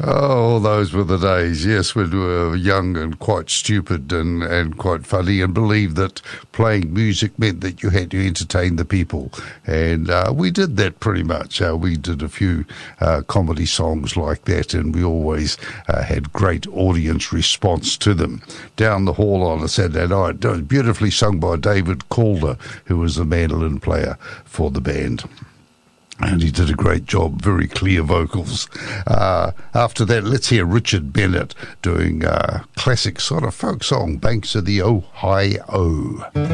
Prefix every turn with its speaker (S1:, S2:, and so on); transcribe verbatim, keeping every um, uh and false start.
S1: Oh, those were the days, yes, when we were young and quite stupid and, and quite funny and believed that playing music meant that you had to entertain the people. And uh, we did that pretty much. Uh, we did a few uh, comedy songs like that, and we always uh, had great audience response to them. Down the hall on a Saturday night, it was beautifully sung by David Calder, who was the mandolin player for the band. And he did a great job, very clear vocals. Uh, after that, let's hear Richard Bennett doing a classic sort of folk song, Banks of the Ohio.